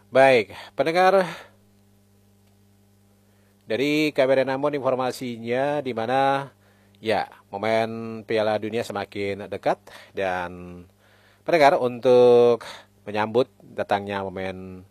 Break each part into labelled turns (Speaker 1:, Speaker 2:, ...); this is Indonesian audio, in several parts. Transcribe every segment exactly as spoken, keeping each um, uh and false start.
Speaker 1: Baik, pendengar dari K B R Ambon informasinya di mana ya momen Piala Dunia semakin dekat dan pendengar untuk menyambut datangnya momen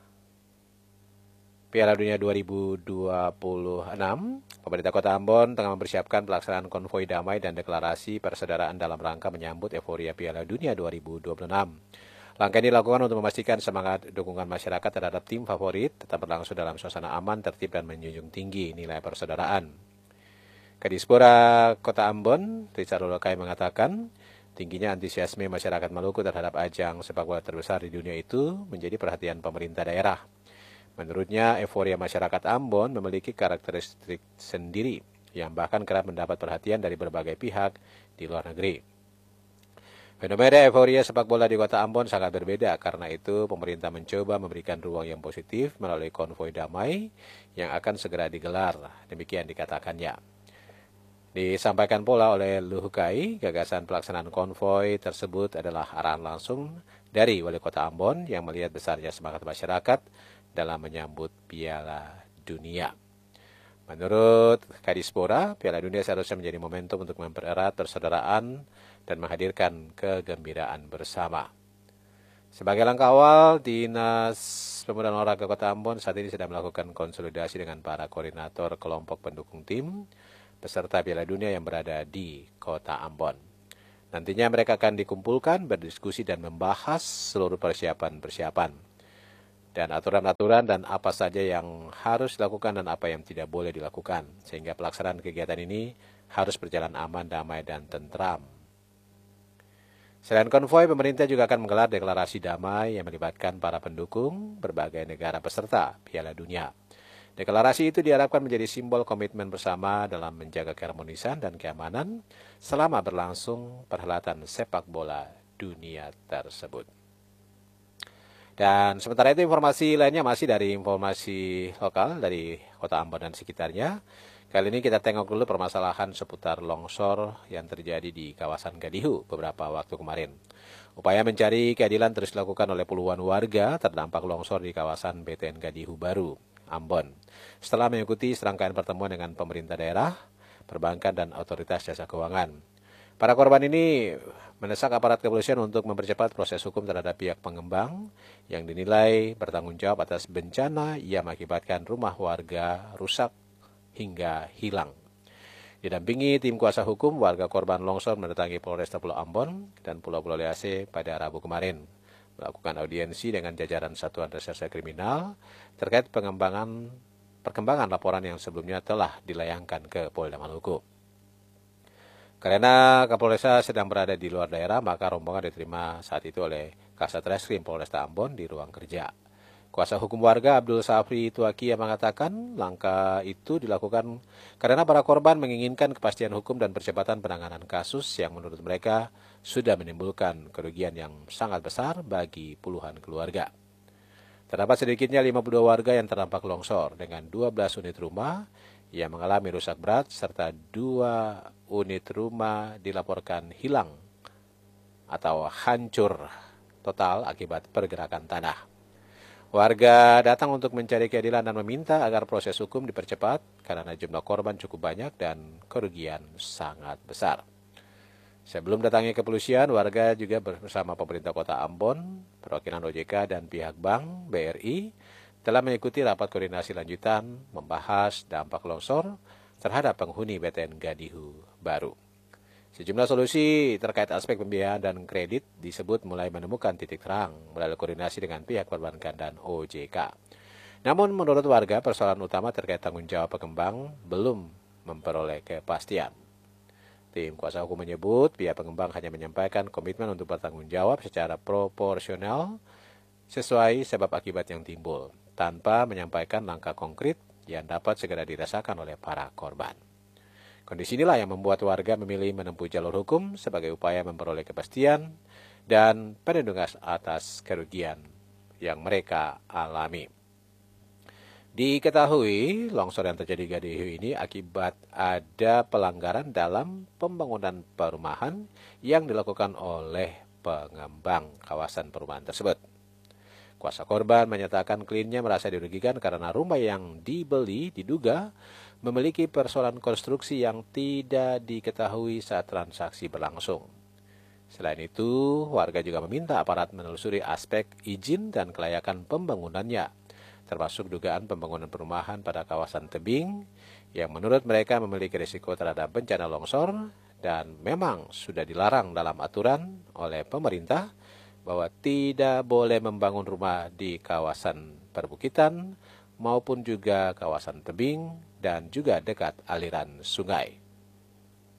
Speaker 1: Piala Dunia dua ribu dua puluh enam, pemerintah Kota Ambon tengah mempersiapkan pelaksanaan konvoi damai dan deklarasi persaudaraan dalam rangka menyambut euforia Piala Dunia dua ribu dua puluh enam. Langkah ini dilakukan untuk memastikan semangat dukungan masyarakat terhadap tim favorit tetap berlangsung dalam suasana aman, tertib, dan menjunjung tinggi nilai persaudaraan. Kadispora Kota Ambon, Richard Lolokai mengatakan, tingginya antusiasme masyarakat Maluku terhadap ajang sepak bola terbesar di dunia itu menjadi perhatian pemerintah daerah. Menurutnya, euforia masyarakat Ambon memiliki karakteristik sendiri yang bahkan kerap mendapat perhatian dari berbagai pihak di luar negeri. Fenomena euforia sepak bola di Kota Ambon sangat berbeda, karena itu pemerintah mencoba memberikan ruang yang positif melalui konvoi damai yang akan segera digelar, demikian dikatakannya. Disampaikan pula oleh Luhukai, gagasan pelaksanaan konvoi tersebut adalah arahan langsung dari Wali Kota Ambon yang melihat besarnya semangat masyarakat dalam menyambut Piala Dunia. Menurut Kadispora, Piala Dunia seharusnya menjadi momentum untuk mempererat persaudaraan dan menghadirkan kegembiraan bersama. Sebagai langkah awal, Dinas Pemuda dan Olahraga Kota Ambon saat ini sedang melakukan konsolidasi dengan para koordinator kelompok pendukung tim peserta Piala Dunia yang berada di Kota Ambon. Nantinya mereka akan dikumpulkan, berdiskusi, dan membahas seluruh persiapan-persiapan dan aturan-aturan dan apa saja yang harus dilakukan dan apa yang tidak boleh dilakukan, sehingga pelaksanaan kegiatan ini harus berjalan aman, damai, dan tentram. Selain konvoi, pemerintah juga akan menggelar deklarasi damai yang melibatkan para pendukung berbagai negara peserta Piala Dunia. Deklarasi itu diharapkan menjadi simbol komitmen bersama dalam menjaga keharmonisan dan keamanan selama berlangsung perhelatan sepak bola dunia tersebut. Dan sementara itu informasi lainnya masih dari informasi lokal dari Kota Ambon dan sekitarnya. Kali ini kita tengok dulu permasalahan seputar longsor yang terjadi di kawasan Gadihu beberapa waktu kemarin. Upaya mencari keadilan terus dilakukan oleh puluhan warga terdampak longsor di kawasan B T N Gadihu Baru, Ambon. Setelah mengikuti serangkaian pertemuan dengan pemerintah daerah, perbankan, dan otoritas jasa keuangan. Para korban ini mendesak aparat kepolisian untuk mempercepat proses hukum terhadap pihak pengembang yang dinilai bertanggung jawab atas bencana yang mengakibatkan rumah warga rusak hingga hilang. Didampingi tim kuasa hukum, warga korban longsor mendatangi Polresta Pulau Ambon dan Pulau Pulau Lease pada Rabu kemarin, melakukan audiensi dengan jajaran Satuan Reserse Kriminal terkait pengembangan perkembangan laporan yang sebelumnya telah dilayangkan ke Polda Maluku. Karena Kapolresta sedang berada di luar daerah, maka rombongan diterima saat itu oleh Kasat Reskrim Polresta Ambon di ruang kerja. Kuasa hukum warga Abdul Safri Tuaki yang mengatakan langkah itu dilakukan karena para korban menginginkan kepastian hukum dan percepatan penanganan kasus yang menurut mereka sudah menimbulkan kerugian yang sangat besar bagi puluhan keluarga. Terdapat sedikitnya lima puluh dua warga yang terdampak longsor dengan dua belas unit rumah yang mengalami rusak berat serta dua unit rumah dilaporkan hilang atau hancur total akibat pergerakan tanah. Warga datang untuk mencari keadilan dan meminta agar proses hukum dipercepat karena jumlah korban cukup banyak dan kerugian sangat besar. Sebelum datangnya kepolisian, warga juga bersama pemerintah Kota Ambon, perwakilan O J K, dan pihak Bank B R I telah mengikuti rapat koordinasi lanjutan membahas dampak longsor terhadap penghuni B T N Gadihu Baru. Sejumlah solusi terkait aspek pembiayaan dan kredit disebut mulai menemukan titik terang melalui koordinasi dengan pihak perbankan dan O J K. Namun menurut warga, persoalan utama terkait tanggung jawab pengembang belum memperoleh kepastian. Tim kuasa hukum menyebut pihak pengembang hanya menyampaikan komitmen untuk bertanggung jawab secara proporsional sesuai sebab akibat yang timbul, tanpa menyampaikan langkah konkret yang dapat segera dirasakan oleh para korban. Kondisi inilah yang membuat warga memilih menempuh jalur hukum sebagai upaya memperoleh kepastian dan perlindungan atas kerugian yang mereka alami. Diketahui longsor yang terjadi di Gadihu ini akibat ada pelanggaran dalam pembangunan perumahan yang dilakukan oleh pengembang kawasan perumahan tersebut. Kuasa korban menyatakan kliennya merasa dirugikan karena rumah yang dibeli diduga memiliki persoalan konstruksi yang tidak diketahui saat transaksi berlangsung. Selain itu, warga juga meminta aparat menelusuri aspek izin dan kelayakan pembangunannya, termasuk dugaan pembangunan perumahan pada kawasan tebing yang menurut mereka memiliki risiko terhadap bencana longsor dan memang sudah dilarang dalam aturan oleh pemerintah bahwa tidak boleh membangun rumah di kawasan perbukitan maupun juga kawasan tebing dan juga dekat aliran sungai.